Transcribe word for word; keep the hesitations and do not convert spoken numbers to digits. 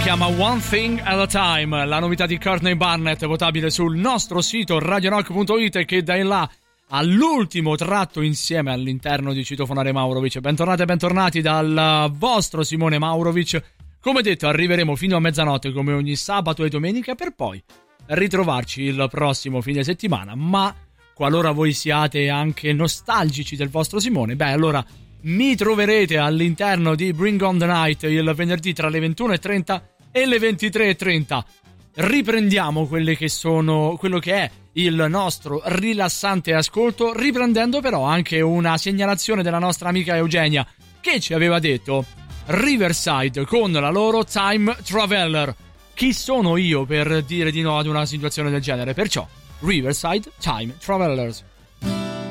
chiama One Thing at a Time, la novità di Courtney Barnett, votabile sul nostro sito radio rock punto it, e che da in là all'ultimo tratto insieme all'interno di Citofonare Maurovic. Bentornati e bentornati dal vostro Simone Maurovic. Come detto, arriveremo fino a mezzanotte come ogni sabato e domenica, per poi ritrovarci il prossimo fine settimana. Ma qualora voi siate anche nostalgici del vostro Simone, beh, allora mi troverete all'interno di Bring on the Night il venerdì tra le ventuno e trenta e le ventitré e trenta. Riprendiamo quelle che sono quello che è il nostro rilassante ascolto, riprendendo però anche una segnalazione della nostra amica Eugenia, che ci aveva detto Riverside con la loro Time Traveler. Chi sono io per dire di no ad una situazione del genere? Perciò Riverside Time Travelers.